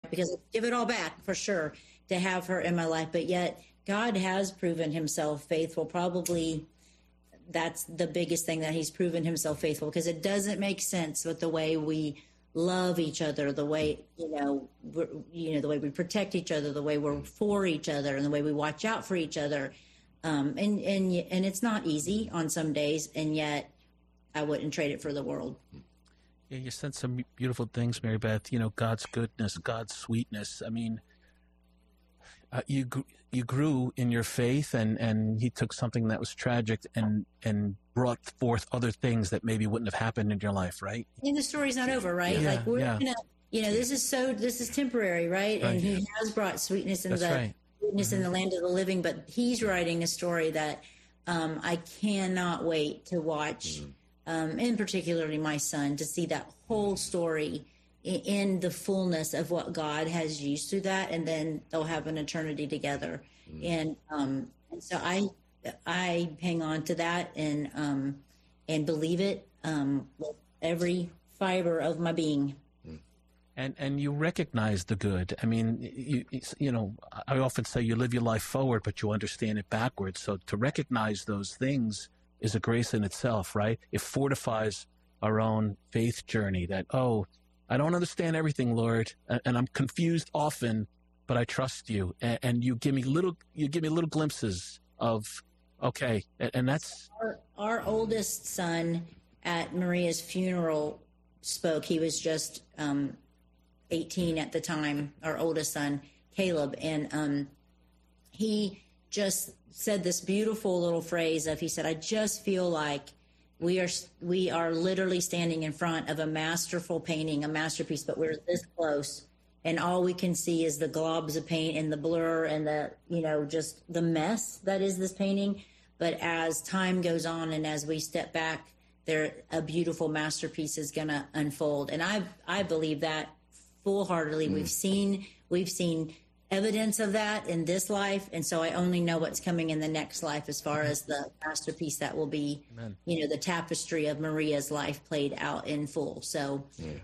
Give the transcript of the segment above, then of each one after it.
because I give it all back for sure to have her in my life. But yet God has proven himself faithful. Probably that's the biggest thing, that he's proven himself faithful, because it doesn't make sense with the way we love each other, the way, the way we protect each other, the way we're for each other, and the way we watch out for each other. And it's not easy on some days, and yet I wouldn't trade it for the world. Yeah, you said some beautiful things, Mary Beth. God's goodness, God's sweetness. I mean, you grew in your faith, and he took something that was tragic and brought forth other things that maybe wouldn't have happened in your life, right? And the story's not over, right? Yeah, like we're gonna, this is temporary, right? And he has brought sweetness in goodness in the land of the living, but he's writing a story that I cannot wait to watch, and particularly my son, to see that whole story in the fullness of what God has used through that, and then they'll have an eternity together. And so I hang on to that and believe it with every fiber of my being. And you recognize the good. I mean, I often say you live your life forward, but you understand it backwards. So to recognize those things is a grace in itself, right? It fortifies our own faith journey that, I don't understand everything, Lord, and I'm confused often, but I trust you. And you give me little glimpses of, okay. And that's our oldest son at Maria's funeral spoke. He was just 18 at the time, our oldest son, Caleb. And he just said this beautiful little phrase he said, I just feel like we are literally standing in front of a masterful painting, a masterpiece, but we're this close, and all we can see is the globs of paint and the blur and the, just the mess that is this painting. But as time goes on and as we step back, a beautiful masterpiece is going to unfold. And I believe that full-heartedly. We've seen evidence of that in this life, and so I only know what's coming in the next life as far as the masterpiece that will be, the tapestry of Maria's life played out in full. So,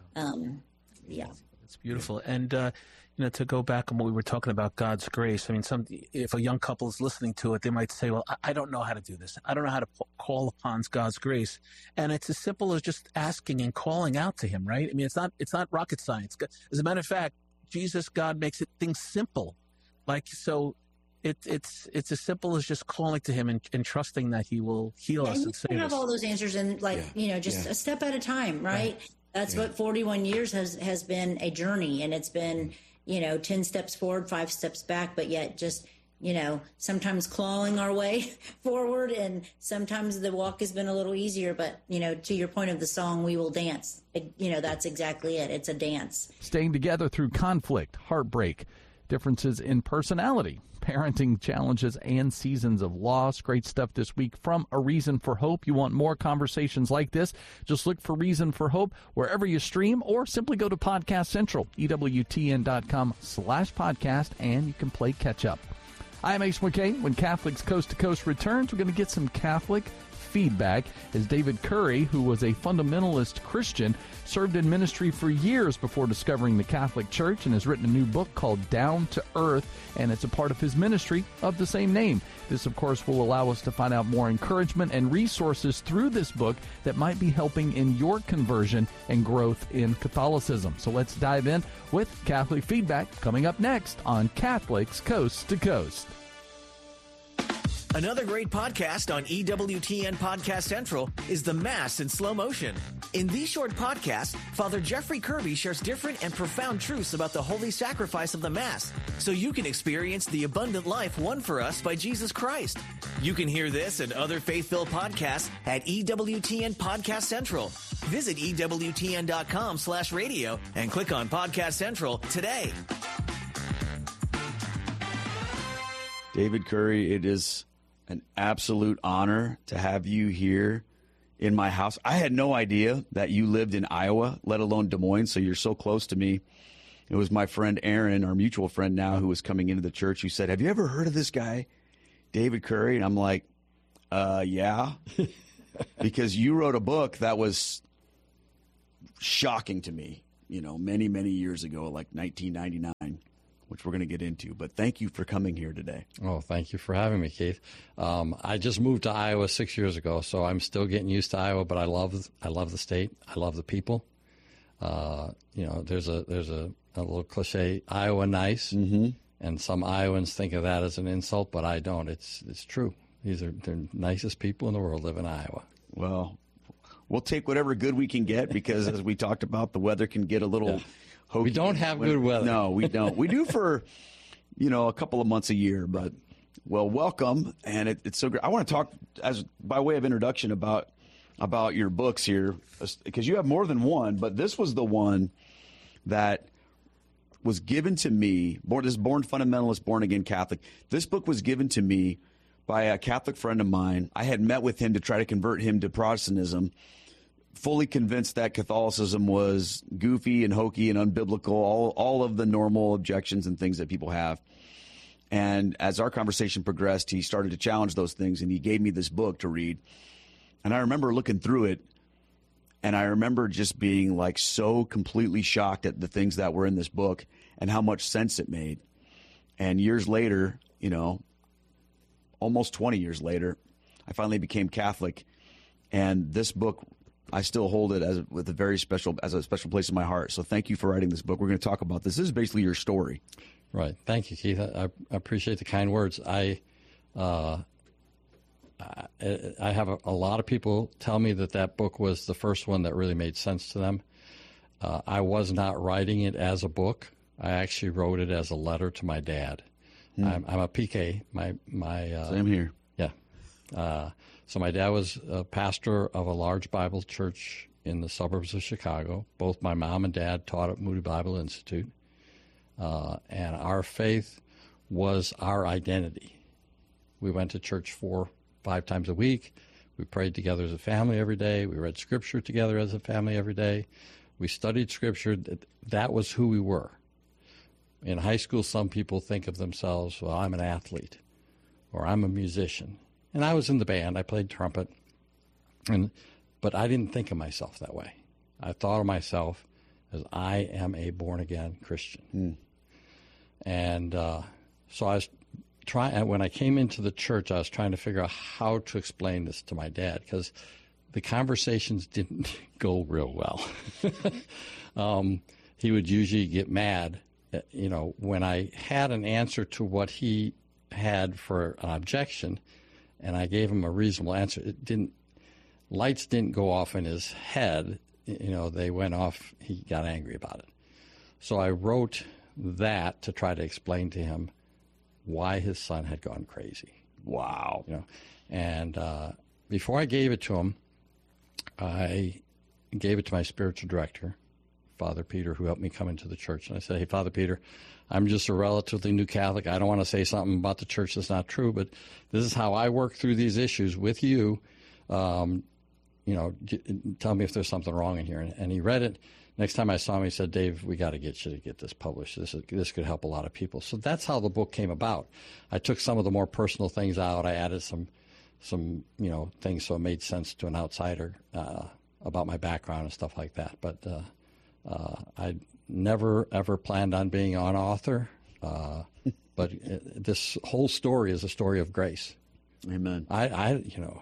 it's beautiful. And to go back on what we were talking about, God's grace. I mean, if a young couple is listening to it, they might say, "Well, I don't know how to do this. I don't know how to call upon God's grace." And it's as simple as just asking and calling out to Him, right? I mean, it's not rocket science. As a matter of fact, Jesus, God makes things simple. So it's as simple as just calling to Him and trusting that He will heal us and save us. You have all those answers and a step at a time, right? That's what 41 years has been a journey, and it's been, 10 steps forward, 5 steps back, but yet just, sometimes clawing our way forward, and sometimes the walk has been a little easier, but, to your point of the song, We Will Dance, that's exactly it. It's a dance. Staying together through conflict, heartbreak, differences in personality, parenting challenges, and seasons of loss. Great stuff this week from A Reason for Hope. You want more conversations like this? Just look for Reason for Hope wherever you stream, or simply go to Podcast Central, EWTN.com/podcast, and you can play catch up. I'm Ace McKay. When Catholics Coast to Coast returns, we're going to get some Catholic feedback as David Curry, who was a fundamentalist Christian, served in ministry for years before discovering the Catholic Church and has written a new book called Down to Earth, and it's a part of his ministry of the same name. This, of course, will allow us to find out more encouragement and resources through this book that might be helping in your conversion and growth in Catholicism. So let's dive in with Catholic feedback coming up next on Catholics Coast to Coast. Another great podcast on EWTN Podcast Central is The Mass in Slow Motion. In these short podcasts, Father Jeffrey Kirby shares different and profound truths about the holy sacrifice of the Mass, so you can experience the abundant life won for us by Jesus Christ. You can hear this and other faith-filled podcasts at EWTN Podcast Central. Visit EWTN.com/radio and click on Podcast Central today. David Curry, it is an absolute honor to have you here in my house. I had no idea that you lived in Iowa, let alone Des Moines, so you're so close to me. It was my friend Aaron, our mutual friend now, who was coming into the church, who said, "Have you ever heard of this guy, David Curry?" And I'm like, yeah, because you wrote a book that was shocking to me, many, many years ago, like 1999 which we're going to get into. But thank you for coming here today. Oh, thank you for having me, Keith. I just moved to Iowa 6 years ago, so I'm still getting used to Iowa. But I love the state. I love the people. There's a little cliche, Iowa nice, and some Iowans think of that as an insult, but I don't. It's true. They're nicest people in the world live in Iowa. Well, we'll take whatever good we can get because, as we talked about, the weather can get a little hokey. We don't have good weather. No, we don't. We do for, a couple of months a year. But, well, welcome. And it's so great. I want to talk, by way of introduction, about your books here, because you have more than one, but this was the one that was given to me. Born Fundamentalist, Born Again Catholic. This book was given to me by a Catholic friend of mine. I had met with him to try to convert him to Protestantism, fully convinced that Catholicism was goofy and hokey and unbiblical, all of the normal objections and things that people have. And as our conversation progressed, he started to challenge those things, and he gave me this book to read. And I remember looking through it, and I remember just being like so completely shocked at the things that were in this book and how much sense it made. And years later, almost 20 years later, I finally became Catholic, and this book, I still hold it as a special place in my heart. So thank you for writing this book. We're going to talk about this. This is basically your story. Right. Thank you, Keith. I appreciate the kind words. I have a lot of people tell me that book was the first one that really made sense to them. I was not writing it as a book. I actually wrote it as a letter to my dad. I'm a PK. Same here. Yeah. So my dad was a pastor of a large Bible church in the suburbs of Chicago. Both my mom and dad taught at Moody Bible Institute. And our faith was our identity. We went to church 4-5 times a week. We prayed together as a family every day. We read Scripture together as a family every day. We studied Scripture. That was who we were. In high school, some people think of themselves, well, I'm an athlete, or I'm a musician. And I was in the band. I played trumpet. But I didn't think of myself that way. I thought of myself as I am a born-again Christian. And so I was when I came into the church, I was trying to figure out how to explain this to my dad, because the conversations didn't go real well. He would usually get mad, when I had an answer to what he had for an objection, and I gave him a reasonable answer. Lights didn't go off in his head. They went off. He got angry about it. So I wrote that to try to explain to him why his son had gone crazy. Wow. And before I gave it to him, I gave it to my spiritual director, Father Peter, who helped me come into the church. And I said, hey, Father Peter, I'm just a relatively new Catholic. I don't want to say something about the church that's not true, but this is how I work through these issues with you. Tell me if there's something wrong in here. And he read it. Next time I saw him, he said, Dave, we got to get you to get this published. This could help a lot of people. So that's how the book came about. I took some of the more personal things out. I added some things so it made sense to an outsider about my background and stuff like that. But I never, ever planned on being an author. But this whole story is a story of grace. Amen. I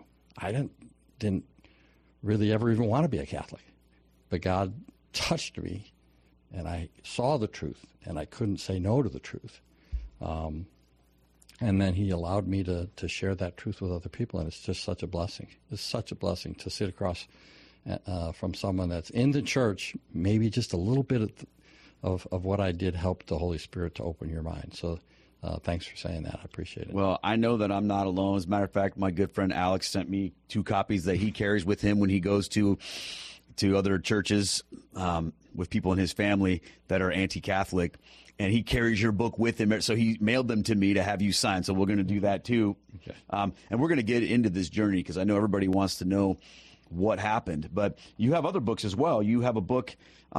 didn't really ever even want to be a Catholic, but God touched me, and I saw the truth, and I couldn't say no to the truth. And then He allowed me to share that truth with other people, and it's just such a blessing. It's such a blessing to sit across from someone that's in the church. Maybe just a little bit of what I did helped the Holy Spirit to open your mind. So thanks for saying that. I appreciate it. Well, I know that I'm not alone. As a matter of fact, my good friend Alex sent me 2 copies that he carries with him when he goes to other churches with people in his family that are anti-Catholic, and he carries your book with him. So he mailed them to me to have you sign. So we're going to do that too. Okay. And we're going to get into this journey because I know everybody wants to know what happened. But you have other books as well. You have a book.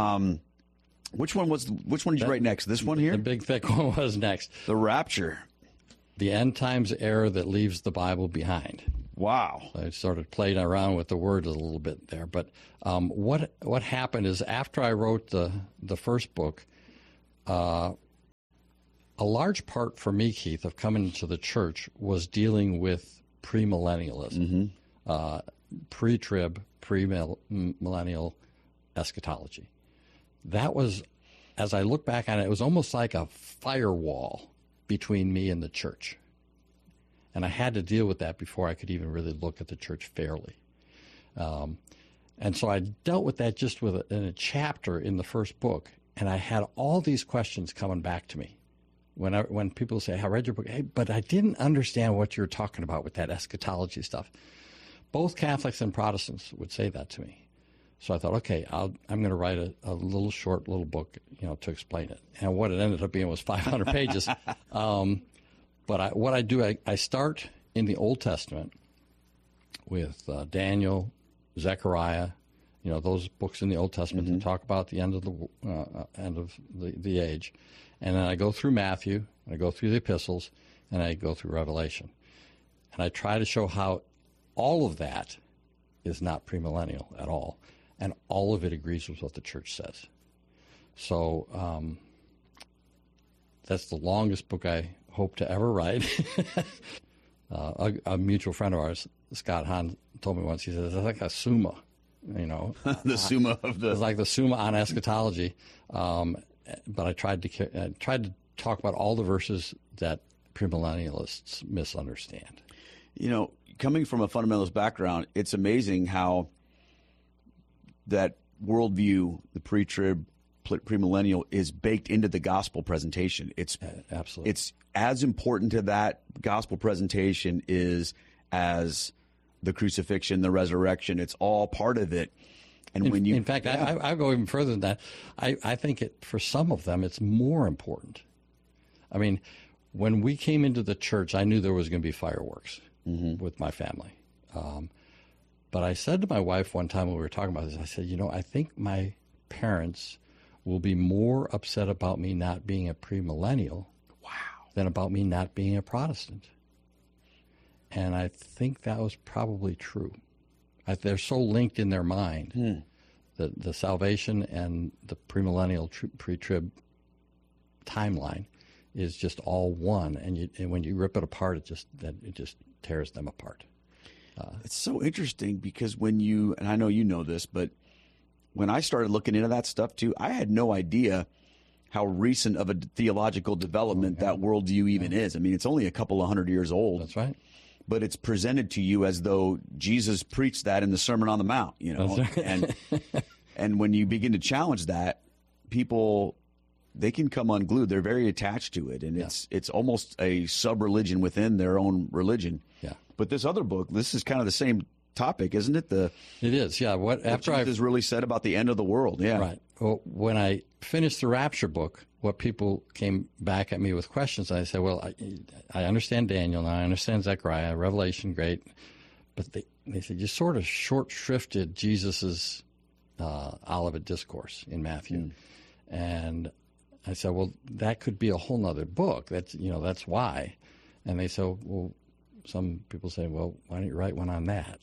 Which one did you write next? This one here? The big thick one was next. The Rapture. The End Times Era That Leaves the Bible Behind. Wow. I sort of played around with the word a little bit there. But what happened is after I wrote the first book, a large part for me, Keith, of coming to the church was dealing with premillennialism, pre-trib, premillennial eschatology. That was, as I look back on it, it was almost like a firewall between me and the church. And I had to deal with that before I could even really look at the church fairly. And so I dealt with that just in a chapter in the first book, and I had all these questions coming back to me. When people say, I read your book, hey, but I didn't understand what you're talking about with that eschatology stuff. Both Catholics and Protestants would say that to me. So I thought, okay, I'm going to write a little short book, to explain it. And what it ended up being was 500 pages. But what I do, I start in the Old Testament with Daniel, Zechariah, those books in the Old Testament that talk about the end of the age. And then I go through Matthew, I go through the epistles, and I go through Revelation. And I try to show how all of that is not premillennial at all. And all of it agrees with what the church says. So that's the longest book I hope to ever write. A mutual friend of ours, Scott Hahn, told me once, he says, it's like a summa, the summa of the... It's like the summa on eschatology. But I tried to talk about all the verses that premillennialists misunderstand. Coming from a fundamentalist background, it's amazing how that worldview, the pre-trib, premillennial, is baked into the gospel presentation. It's absolutely. It's as important to that gospel presentation as the crucifixion, the resurrection. It's all part of it. And in fact, I go even further than that. I think for some of them, it's more important. I mean, when we came into the church, I knew there was going to be fireworks with my family. But I said to my wife one time when we were talking about this, I said, I think my parents will be more upset about me not being a premillennial than about me not being a Protestant. And I think that was probably true. They're so linked in their mind that the salvation and the premillennial pre-trib timeline is just all one. And when you rip it apart, it just tears them apart. It's so interesting because and I know you know this, but when I started looking into that stuff too, I had no idea how recent of a theological development that worldview even is. I mean, it's only a couple of 100 years old. That's right. But it's presented to you as though Jesus preached that in the Sermon on the Mount, and when you begin to challenge that, people, they can come unglued. They're very attached to it, and it's almost a sub-religion within their own religion. Yeah. But this other book, this is kind of the same topic, isn't it? It is, yeah. What Jesus really said about the end of the world, yeah. Right. Well, when I finished the Rapture book, what people came back at me with questions, I said, well, I understand Daniel now, I understand Zechariah, Revelation, great. But they said, you sort of short-shrifted Jesus's Olivet Discourse in Matthew. And I said, well, that could be a whole nother book. That's why. And they said, well, some people say, well, why don't you write one on that?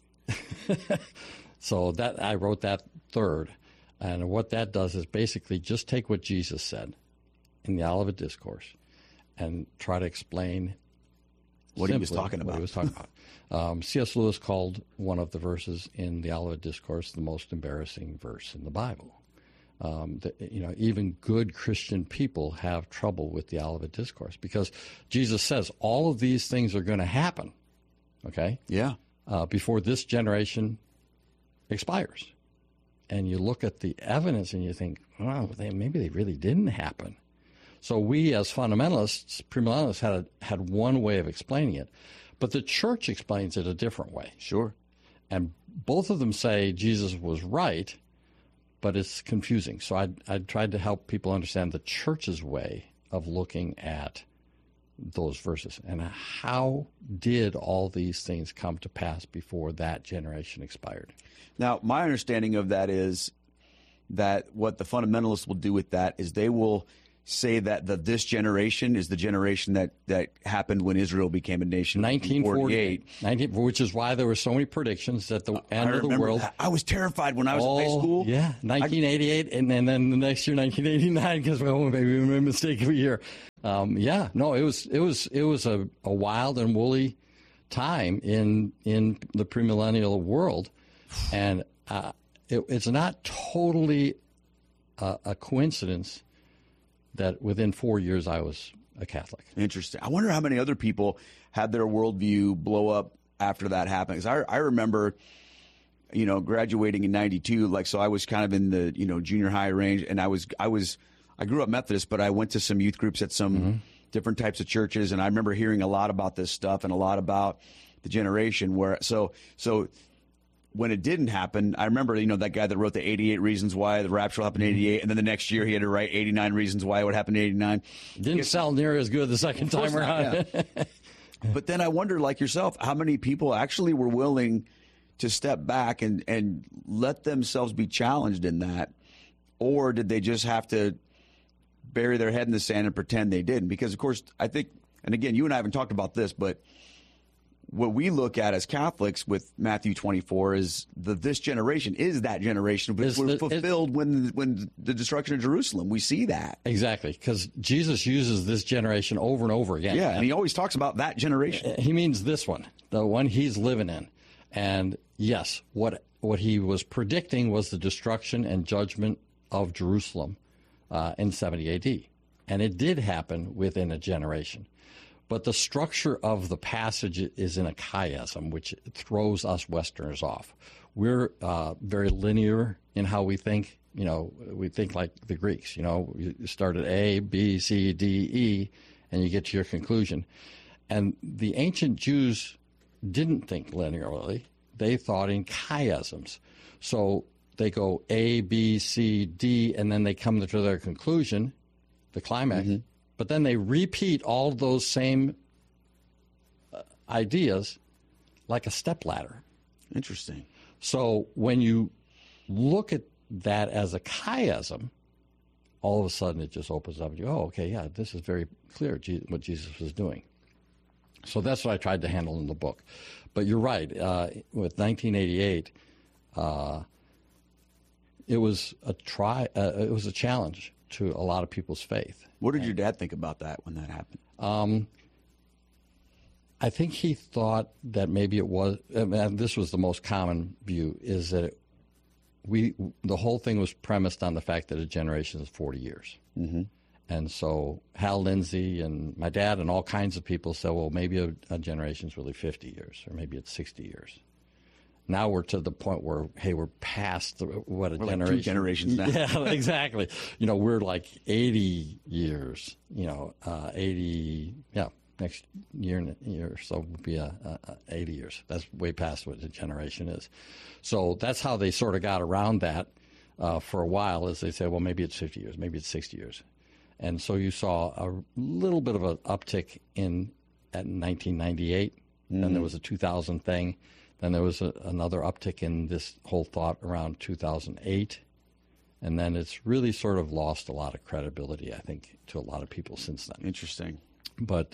So I wrote that third. And what that does is basically just take what Jesus said in the Olivet Discourse and try to explain what he was talking about. C.S. Lewis called one of the verses in the Olivet Discourse the most embarrassing verse in the Bible. Even good Christian people have trouble with the Olivet Discourse because Jesus says all of these things are going to happen, okay? Yeah. Before this generation expires. And you look at the evidence and you think, well, maybe they really didn't happen. So we as fundamentalists, premillennialists, had one way of explaining it. But the church explains it a different way. Sure. And both of them say Jesus was right, but it's confusing. So I tried to help people understand the church's way of looking at those verses and how did all these things come to pass before that generation expired. Now, my understanding of that is that what the fundamentalists will do with that is they will say that this generation is the generation that happened when Israel became a nation. 1948, which is why there were so many predictions at the end of the world. I was terrified when I was in high school. Yeah, 1988, and then the next year, 1989, because maybe we made a mistake of a year. It was a wild and woolly time in the premillennial world, and it's not totally a coincidence that within 4 years I was a Catholic. Interesting. I wonder how many other people had their worldview blow up after that happened. Because I remember, graduating in '92. So I was kind of in the junior high range, and I grew up Methodist, but I went to some youth groups at some different types of churches, and I remember hearing a lot about this stuff and a lot about the generation where so. When it didn't happen, I remember, that guy that wrote the 88 Reasons Why the Rapture will happen in 88, and then the next year he had to write 89 Reasons Why it would happen in 89. Didn't sell near as good the second time around. Yeah. But then I wonder, like yourself, how many people actually were willing to step back and let themselves be challenged in that, or did they just have to bury their head in the sand and pretend they didn't? Because, of course, I think, and again, you and I haven't talked about this, but what we look at as Catholics with Matthew 24 is this generation is that generation, but we're fulfilled when the destruction of Jerusalem. We see that. Exactly, because Jesus uses this generation over and over again. Yeah, and he always talks about that generation. He means this one, the one he's living in. And yes, what he was predicting was the destruction and judgment of Jerusalem in 70 AD. And it did happen within a generation. But the structure of the passage is in a chiasm, which throws us Westerners off. We're very linear in how we think. We think like the Greeks. You start at A, B, C, D, E, and you get to your conclusion. And the ancient Jews didn't think linearly. They thought in chiasms. So they go A, B, C, D, and then they come to their conclusion, the climax. Mm-hmm. But then they repeat all those same ideas like a stepladder. Interesting. So when you look at that as a chiasm, all of a sudden it just opens up. And you go, oh, okay, yeah, this is very clear what Jesus was doing. So that's what I tried to handle in the book. But you're right. With 1988, it was a challenge to a lot of people's faith. What did your dad think about that when that happened? I think he thought that maybe it was, and this was the most common view, is that the whole thing was premised on the fact that a generation is 40 years. Mm-hmm. And so Hal Lindsey and my dad and all kinds of people said, well, maybe a generation is really 50 years, or maybe it's 60 years. Now we're to the point where, hey, we're past we're generation. Like 2 generations now. Yeah, exactly. We're like 80 years. 80. Yeah, next year or so will be 80 years. That's way past what a generation is. So that's how they sort of got around that for a while. Is they said, well, maybe it's 50 years, maybe it's 60 years, and so you saw a little bit of an uptick at 1998. Mm-hmm. Then there was a 2000 thing. Then there was another uptick in this whole thought around 2008. And then it's really sort of lost a lot of credibility, I think, to a lot of people since then. Interesting. But,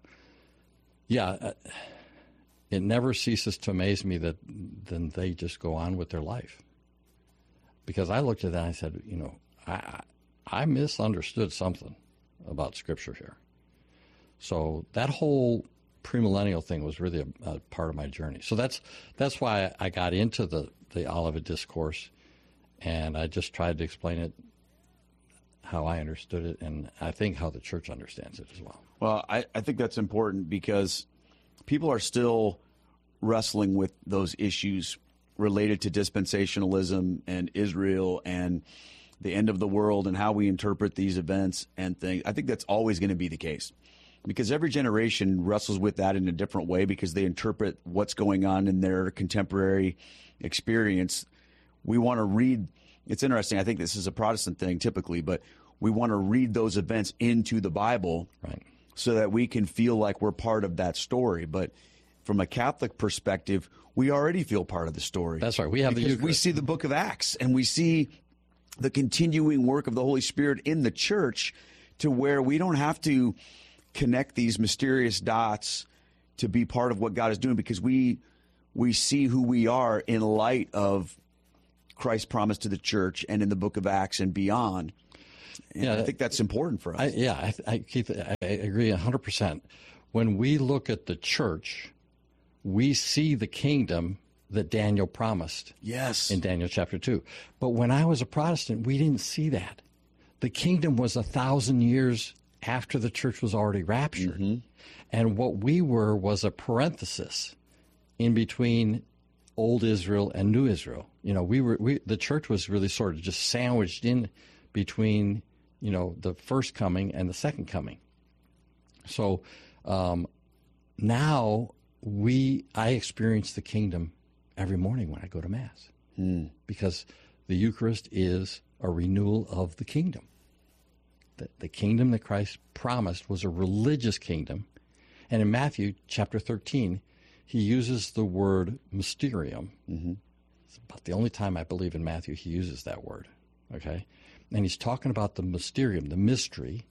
it never ceases to amaze me that then they just go on with their life. Because I looked at that and I said, I misunderstood something about Scripture here. So that whole premillennial thing was really a part of my journey. So that's why I got into the Olivet Discourse, and I just tried to explain it how I understood it, and I think how the church understands it as well. Well, I think that's important because people are still wrestling with those issues related to dispensationalism and Israel and the end of the world and how we interpret these events and things. I think that's always going to be the case. Because every generation wrestles with that in a different way because they interpret what's going on in their contemporary experience. We want to read, it's interesting, I think this is a Protestant thing typically, but we want to read those events into the Bible, right, so that we can feel like we're part of that story. But from a Catholic perspective, we already feel part of the story. That's right. We have because we see the book of Acts and we see the continuing work of the Holy Spirit in the church to where we don't have to connect these mysterious dots to be part of what God is doing, because we see who we are in light of Christ's promise to the church and in the book of Acts and beyond. And I think that's important for us. Keith, I agree 100%. When we look at the church, we see the kingdom that Daniel promised. Yes. In Daniel chapter 2. But when I was a Protestant, we didn't see that. The kingdom was 1,000 years after the church was already raptured. Mm-hmm. And what we were was a parenthesis in between old Israel and new Israel. You know, the church was really sort of just sandwiched in between, you know, the first coming and the second coming. So now I experience the kingdom every morning when I go to Mass, because the Eucharist is a renewal of the kingdom. The kingdom that Christ promised was a religious kingdom. And in Matthew chapter 13, he uses the word mysterium. Mm-hmm. It's about the only time I believe in Matthew he uses that word, okay? And he's talking about the mysterium, the mystery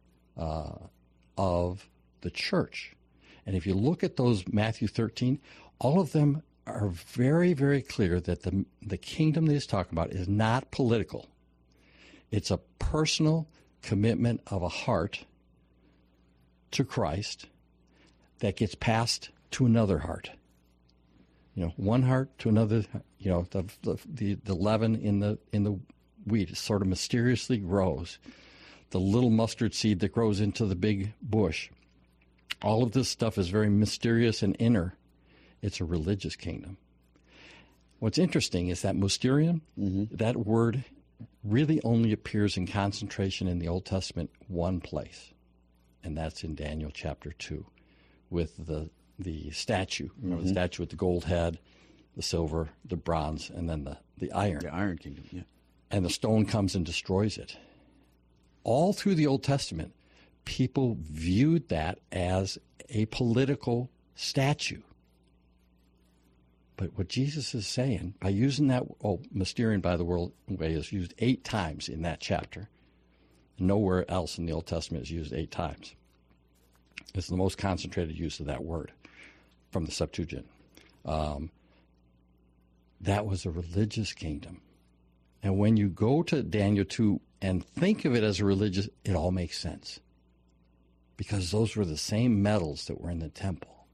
of the church. And if you look at those Matthew 13, all of them are very, very clear that the kingdom that he's talking about is not political. It's a personal commitment of a heart to Christ that gets passed to another heart. You know, one heart to another. You know, the leaven in the wheat sort of mysteriously grows. The little mustard seed that grows into the big bush. All of this stuff is very mysterious and inner. It's a religious kingdom. What's interesting is that mysterium, that word really only appears in concentration in the Old Testament one place, and that's in Daniel chapter 2 with the statue. Remember the statue with the gold head, the silver, the bronze, and then the iron. The Iron Kingdom, yeah. And the stone comes and destroys it. All through the Old Testament, people viewed that as a political statue. But what Jesus is saying, by using that, mysterium, by the way, is used 8 times in that chapter. Nowhere else in the Old Testament is used 8 times. It's the most concentrated use of that word from the Septuagint. That was a religious kingdom. And when you go to Daniel 2 and think of it as a religious, it all makes sense. Because those were the same metals that were in the temple.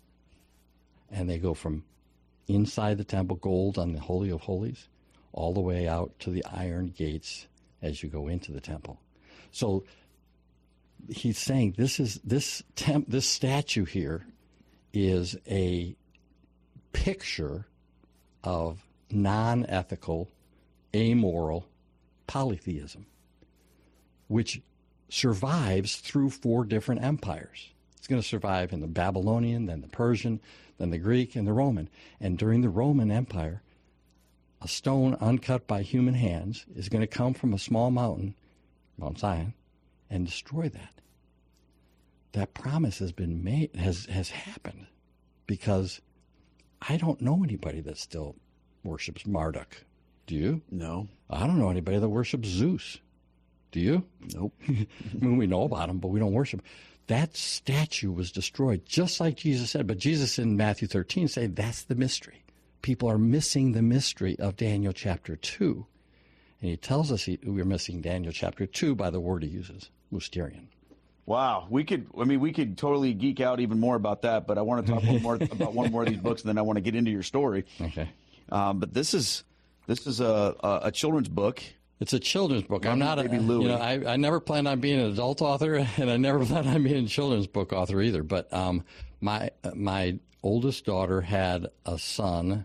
And they go from inside the temple, gold on the Holy of Holies, all the way out to the iron gates as you go into the temple. So he's saying this statue here is a picture of non-ethical, amoral polytheism, which survives through 4 different empires. It's going to survive in the Babylonian, then the Persian, then the Greek, and the Roman. And during the Roman Empire, a stone uncut by human hands is going to come from a small mountain, Mount Zion, and destroy that. That promise has been made, has happened, because I don't know anybody that still worships Marduk. Do you? No. I don't know anybody that worships Zeus. Do you? Nope. I mean, we know about him, but we don't worship him. That statue was destroyed, just like Jesus said. But Jesus in Matthew 13 said that's the mystery. People are missing the mystery of Daniel chapter 2. And he tells us we're missing Daniel chapter 2 by the word he uses, mysterion. Wow. We could totally geek out even more about that, but I want to talk about one more of these books, and then I want to get into your story. Okay. But this is a children's book. It's a children's book. I'm not Baby Louie. You know, I never planned on being an adult author, and I never planned on being a children's book author either. But my oldest daughter had a son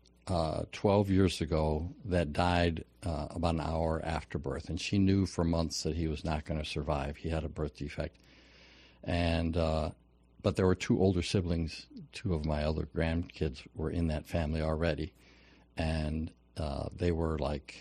12 years ago that died about an hour after birth, and she knew for months that he was not going to survive. He had a birth defect, and but there were 2 older siblings. 2 of my other grandkids were in that family already, and they were like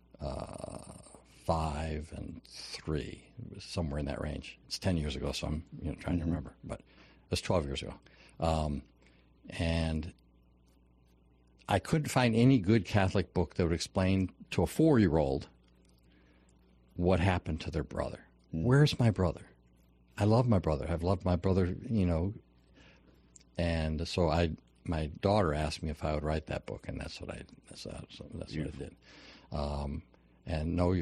5 and 3, it was somewhere in that range. It's 10 years ago, so I'm trying to remember, but it was 12 years ago. And I couldn't find any good Catholic book that would explain to a 4-year-old what happened to their brother. Where's my brother? I love my brother. I've loved my brother, And so my daughter asked me if I would write that book, and that's what I did. And no,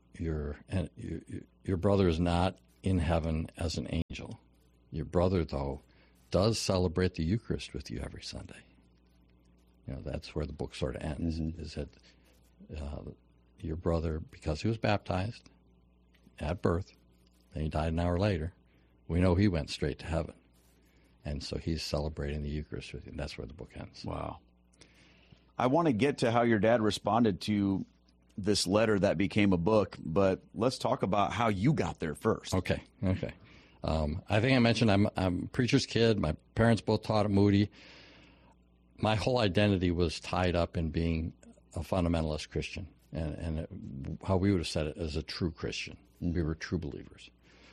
your brother is not in heaven as an angel. Your brother, though, does celebrate the Eucharist with you every Sunday. That's where the book sort of ends, is that your brother, because he was baptized at birth, then he died an hour later, we know he went straight to heaven. And so he's celebrating the Eucharist with you, and that's where the book ends. Wow. I want to get to how your dad responded to this letter that became a book, but let's talk about how you got there first. Okay. I think I mentioned I'm a preacher's kid. My parents both taught at Moody. My whole identity was tied up in being a fundamentalist Christian, and how we would have said it, as a true Christian. We were true believers.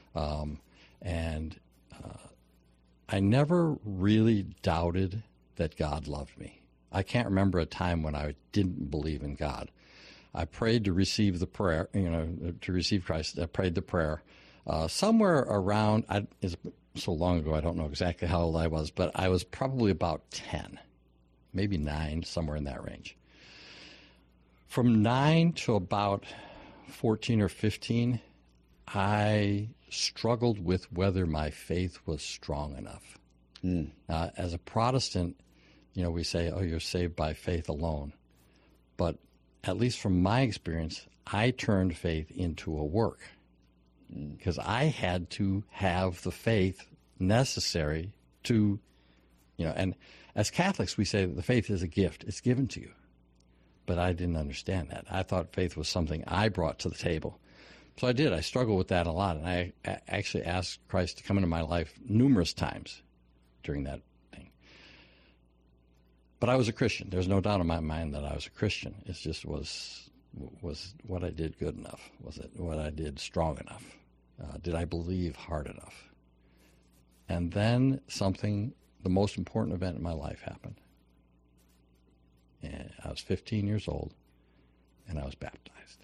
I never really doubted that God loved me. I can't remember a time when I didn't believe in God. I prayed to receive the prayer, to receive Christ. I prayed the prayer somewhere around, it's so long ago I don't know exactly how old I was, but I was probably about 10, maybe 9, somewhere in that range. From 9 to about 14 or 15, I struggled with whether my faith was strong enough. As a Protestant, we say, oh, you're saved by faith alone. But at least from my experience, I turned faith into a work because I had to have the faith necessary to, and as Catholics, we say that the faith is a gift. It's given to you. But I didn't understand that. I thought faith was something I brought to the table. So I did. I struggled with that a lot, and I actually asked Christ to come into my life numerous times during that thing. But I was a Christian. There's no doubt in my mind that I was a Christian. It just was what I did good enough? Was it what I did strong enough? Did I believe hard enough? And then the most important event in my life happened. And I was 15 years old, and I was baptized.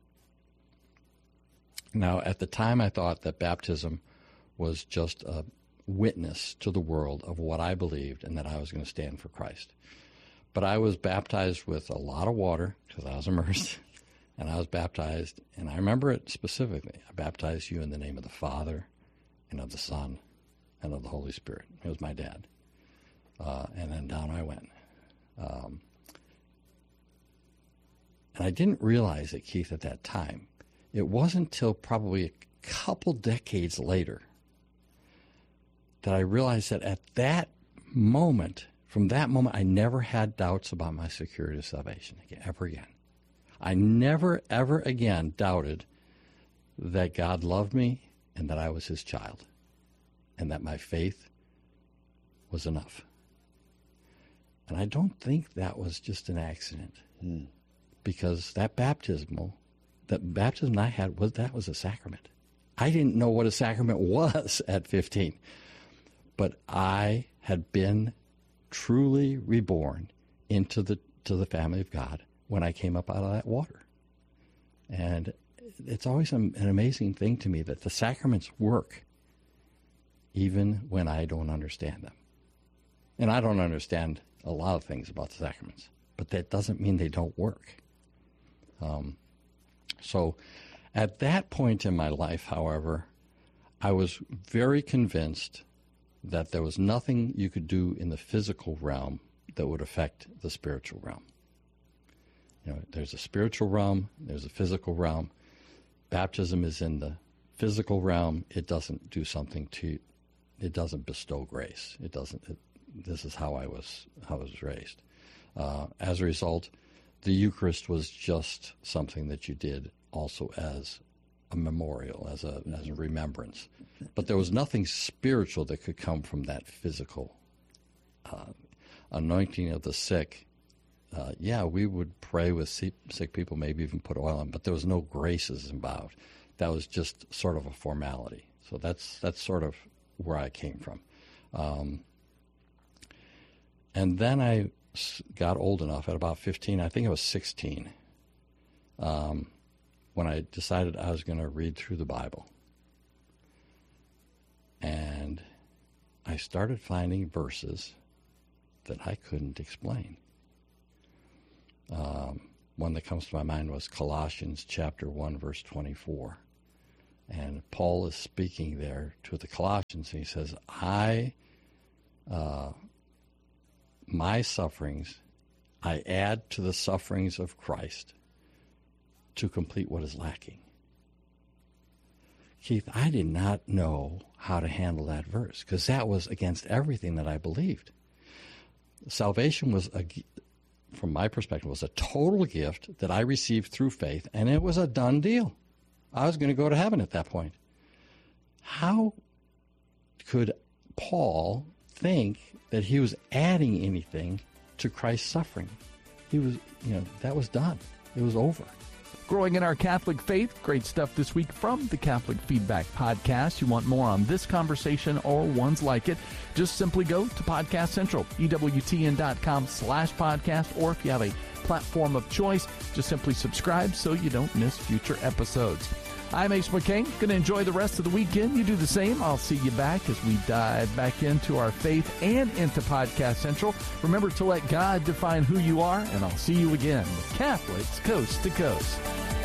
Now, at the time, I thought that baptism was just a witness to the world of what I believed and that I was going to stand for Christ. But I was baptized with a lot of water because I was immersed, and I was baptized, and I remember it specifically. I baptized you in the name of the Father and of the Son and of the Holy Spirit. It was my dad. And then down I went. And I didn't realize it, Keith, at that time. It wasn't until probably a couple decades later that I realized that at that moment, from that moment, I never had doubts about my security of salvation ever again. I never, ever again doubted that God loved me and that I was his child and that my faith was enough. And I don't think that was just an accident because that baptism I had, was a sacrament. I didn't know what a sacrament was at 15, but I had been truly reborn into the family of God when I came up out of that water. And it's always an amazing thing to me that the sacraments work even when I don't understand them. And I don't understand a lot of things about the sacraments, but that doesn't mean they don't work. So at that point in my life, however, I was very convinced that there was nothing you could do in the physical realm that would affect the spiritual realm. There's a spiritual realm, there's a physical realm. Baptism is in the physical realm. It doesn't do something it doesn't bestow grace. This is how I was raised. As a result, the Eucharist was just something that you did also as a memorial, as a remembrance. But there was nothing spiritual that could come from that physical anointing of the sick. We would pray with sick people, maybe even put oil on, but there was no graces involved. That was just sort of a formality. So that's sort of where I came from. And then I got old enough at about 15, I think I was 16, when I decided I was going to read through the Bible. I started finding verses that I couldn't explain. One that comes to my mind was Colossians chapter 1, verse 24. And Paul is speaking there to the Colossians, and he says, my sufferings, I add to the sufferings of Christ to complete what is lacking. Keith, I did not know how to handle that verse because that was against everything that I believed. Salvation was, from my perspective, was a total gift that I received through faith, and it was a done deal. I was going to go to heaven at that point. How could Paul think that he was adding anything to Christ's suffering? He was, that was done. It was over. Growing in our Catholic faith, great stuff this week from the Catholic Feedback Podcast. You want more on this conversation or ones like it, just simply go to Podcast Central, EWTN.com/podcast, or if you have a platform of choice, just simply subscribe so you don't miss future episodes. I'm Ace McCain. Going to enjoy the rest of the weekend. You do the same. I'll see you back as we dive back into our faith and into Podcast Central. Remember to let God define who you are, and I'll see you again with Catholics Coast to Coast.